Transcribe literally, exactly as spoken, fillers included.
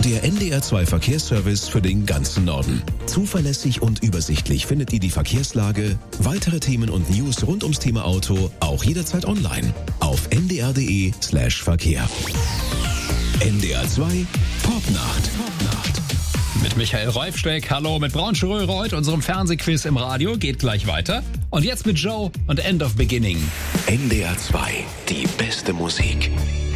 Der N D R zwei Verkehrsservice für den ganzen Norden. Zuverlässig und übersichtlich findet ihr die Verkehrslage, weitere Themen und News rund ums Thema Auto auch jederzeit online auf n d r punkt d e slash verkehr. N D R zwei Popnacht. Popnacht. Mit Michael Reufsteck, hallo, mit Braunsche Röhre, heute unserem Fernsehquiz im Radio, geht gleich weiter. Und jetzt mit Joe und End of Beginning. N D R zwei, die beste Musik.